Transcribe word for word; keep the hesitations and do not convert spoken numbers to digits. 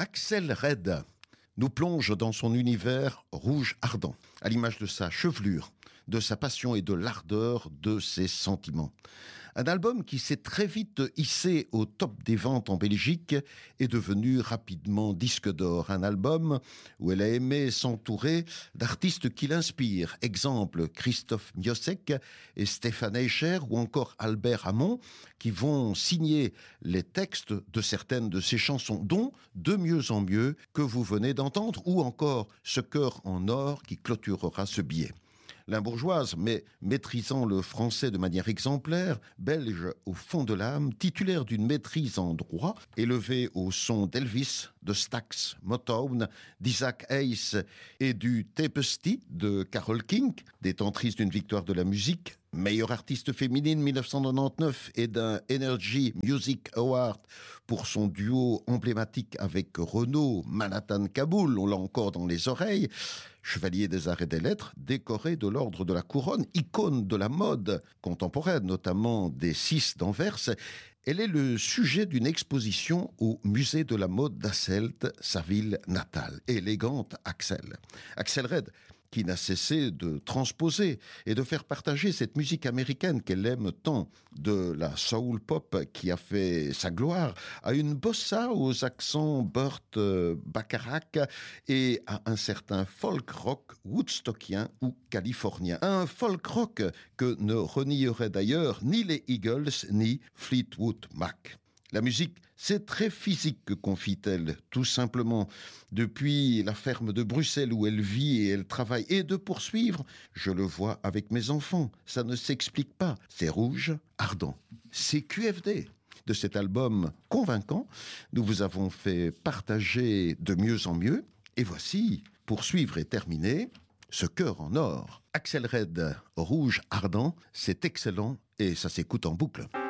Axel Red nous plonge dans son univers rouge ardent, à l'image de sa chevelure, de sa passion et de l'ardeur de ses sentiments. Un album qui s'est très vite hissé au top des ventes en Belgique est devenu rapidement disque d'or. Un album où elle a aimé s'entourer d'artistes qui l'inspirent. Exemple, Christoph Miosek et Stéphane Eicher ou encore Albert Hammond qui vont signer les textes de certaines de ses chansons, dont De mieux en mieux que vous venez d'entendre ou encore Ce cœur en or qui clôturera ce billet. Limbourgeoise, mais maîtrisant le français de manière exemplaire, belge au fond de l'âme, titulaire d'une maîtrise en droit, élevée au son d'Elvis, de Stax, Motown, d'Isaac Hayes et du Tapestry de Carole King, détentrice d'une victoire de la musique, meilleure artiste féminine mille neuf cent quatre-vingt-dix-neuf et d'un Energy Music Award pour son duo emblématique avec Renaud, Manhattan Kaboul, on l'a encore dans les oreilles, chevalier des arts et des lettres, décoré de l'ordre de la couronne, icône de la mode contemporaine, notamment des Six d'Anvers. Elle est le sujet d'une exposition au musée de la mode d'Asselt, sa ville natale. Élégante Axel. Axel Red, qui n'a cessé de transposer et de faire partager cette musique américaine qu'elle aime tant, de la soul pop qui a fait sa gloire, à une bossa aux accents Burt Bacharach et à un certain folk rock woodstockien ou californien. Un folk rock que ne renieraient d'ailleurs ni les Eagles ni Fleetwood Mac. La musique, c'est très physique, confie-t-elle, tout simplement. Depuis la ferme de Bruxelles où elle vit et elle travaille, et de poursuivre, je le vois avec mes enfants. Ça ne s'explique pas. C'est rouge, ardent. C'est Q F D. De cet album convaincant, nous vous avons fait partager de mieux en mieux. Et voici, poursuivre et terminer, Ce cœur en or. Axel Red, rouge, ardent, c'est excellent et ça s'écoute en boucle.